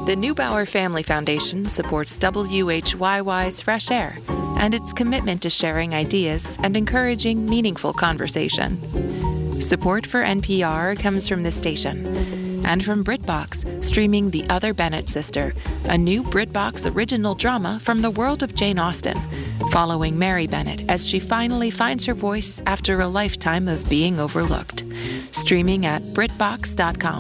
The Neubauer Family Foundation supports WHYY's Fresh Air and its commitment to sharing ideas and encouraging meaningful conversation. Support for NPR comes from this station and from BritBox, streaming The Other Bennett Sister, a new BritBox original drama from the world of Jane Austen, following Mary Bennett as she finally finds her voice after a lifetime of being overlooked. Streaming at BritBox.com.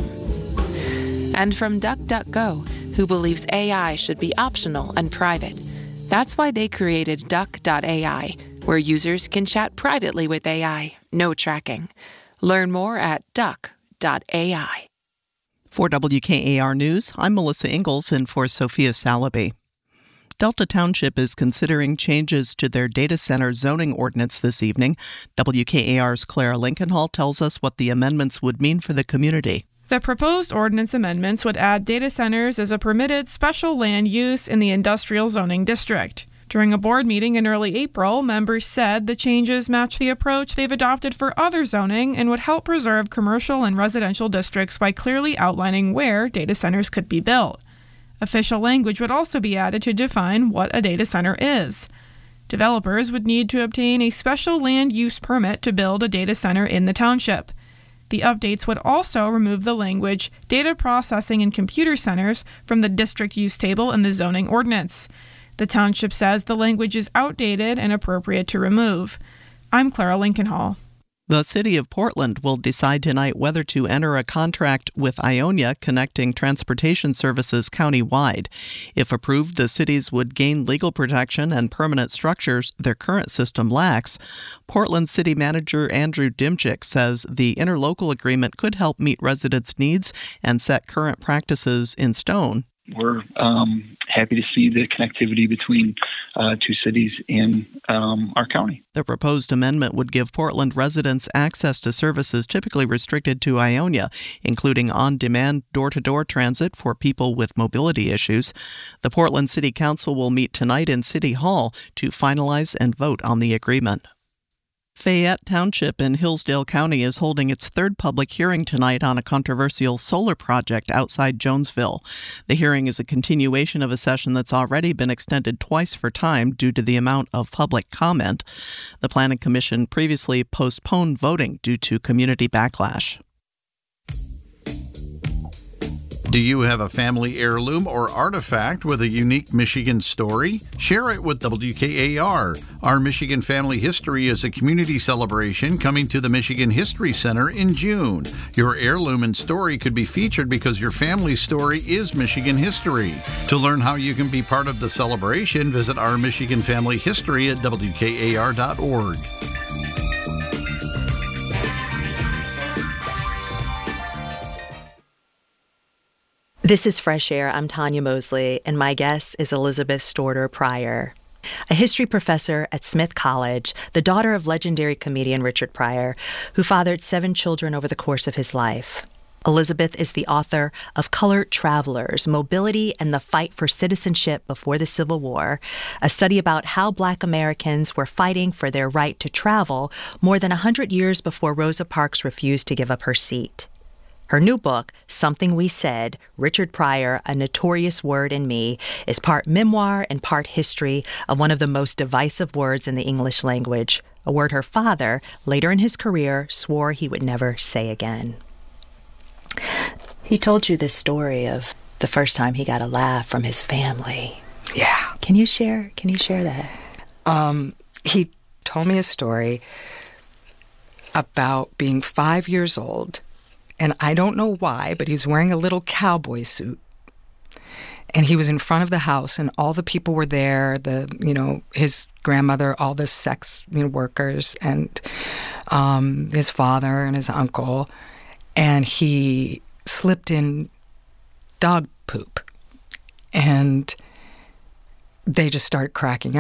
And from DuckDuckGo, who believes AI should be optional and private. That's why they created Duck.ai, where users can chat privately with AI, no tracking. Learn more at Duck.ai. For WKAR News, I'm Melissa Ingalls in for Sophia Salaby. Delta Township is considering changes to their data center zoning ordinance this evening. WKAR's Clara Lincolnhall tells us what the amendments would mean for the community. The proposed ordinance amendments would add data centers as a permitted special land use in the industrial zoning district. During a board meeting in early April, members said the changes match the approach they've adopted for other zoning and would help preserve commercial and residential districts by clearly outlining where data centers could be built. Official language would also be added to define what a data center is. Developers would need to obtain a special land use permit to build a data center in the township. The updates would also remove the language data processing and computer centers from the district use table in the zoning ordinance. The township says the language is outdated and appropriate to remove. I'm Clara Lincolnhall. The City of Portland will decide tonight whether to enter a contract with Ionia connecting transportation services countywide. If approved, the cities would gain legal protection and permanent structures their current system lacks. Portland City Manager Andrew Dimchik says the interlocal agreement could help meet residents' needs and set current practices in stone. We're happy to see the connectivity between two cities in our county. The proposed amendment would give Portland residents access to services typically restricted to Ionia, including on-demand door-to-door transit for people with mobility issues. The Portland City Council will meet tonight in City Hall to finalize and vote on the agreement. Fayette Township in Hillsdale County is holding its third public hearing tonight on a controversial solar project outside Jonesville. The hearing is a continuation of a session that's already been extended twice for time due to the amount of public comment. The Planning Commission previously postponed voting due to community backlash. Do you have a family heirloom or artifact with a unique Michigan story? Share it with WKAR. Our Michigan Family History is a community celebration coming to the Michigan History Center in June. Your heirloom and story could be featured because your family's story is Michigan history. To learn how you can be part of the celebration, visit our Michigan Family History at WKAR.org. This is Fresh Air. I'm Tanya Mosley, and my guest is Elizabeth Storter Pryor. A history professor at Smith College, the daughter of legendary comedian Richard Pryor, who fathered 7 children over the course of his life. Elizabeth is the author of Colored Travelers, Mobility and the Fight for Citizenship Before the Civil War, a study about how Black Americans were fighting for their right to travel more than 100 years before Rosa Parks refused to give up her seat. Her new book, Something We Said, Richard Pryor, A Notorious Word in Me, is part memoir and part history of one of the most divisive words in the English language, a word her father, later in his career, swore he would never say again. He told you this story of the first time he got a laugh from his family. Yeah. Can you share that? He told me a story about being 5 years old. And I don't know why, but he was wearing a little cowboy suit. And he was in front of the house, and all the people were there, his grandmother, all the sex workers, and his father and his uncle. And he slipped in dog poop. And they just started cracking